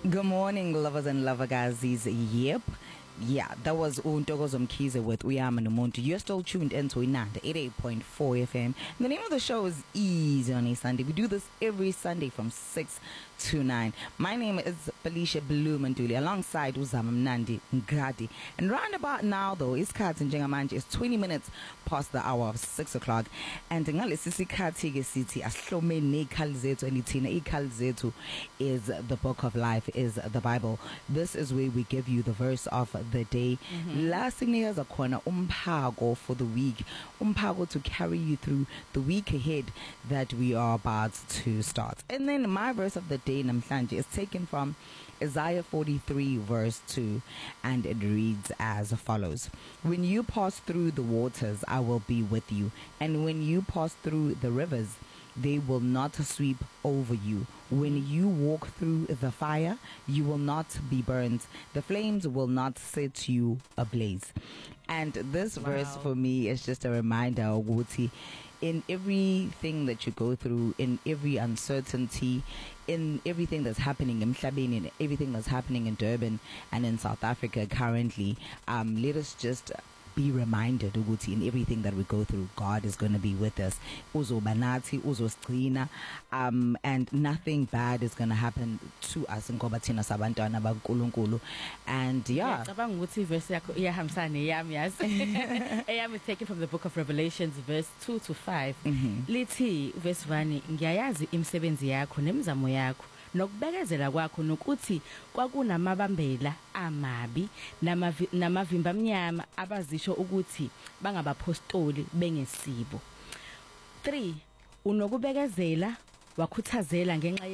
Good morning, lovers and lovergazis. Yep. Yeah, that was Untokozo Mkhize with Uyama Nomuntu. You're still tuned into Inanda 88.4 FM. The name of the show is Easy on a Sunday. We do this every Sunday from 6 to 9. My name is Felicia Blumanduli alongside Uzama Mnandi Ngadi. And round about now though, isikhathi njengamanje is 20 minutes past the hour of 6 o'clock. And ngalesi sikhathi ke sithi asihlome nezikhali zethu elithina izikhali zethu is the book of life, is the Bible. This is where we give you the verse of the day. Last sinikeza khona umphako for the week. Umphako to carry you through the week ahead that we are about to start. And then my verse of the day namhlanje is taken from Isaiah 43 verse 2, and it reads as follows: When you pass through the waters, I will be with you, and when you pass through the rivers, they will not sweep over you. When you walk through the fire, you will not be burnt. The flames will not set you ablaze. And this verse for me is just a reminder, Oguti, in everything that you go through, in every uncertainty, in everything that's happening in Mhlabeni, in everything that's happening in Durban and in South Africa currently, let us just be reminded ukuthi in everything that we go through, God is going to be with us. Uzobanathi, uzosqina, and nothing bad is going to happen to us ngoba thina sabantwana bakaNkulunkulu. And yeah, ngicabanga ukuthi verse yakho iyahambisana neyami yazi. Eyami is taken from the book of Revelations verse 2 to 5. Lithi verse 1, ngiyayazi imisebenzi yakho nemizamo yakho nokubekezela kwakho nokuthi kwakunamabambela amabi namavimba mnyama abazisho ukuthi bangabapostoli bengesibo. 3, unokubekezela wakhuthazela ngenxa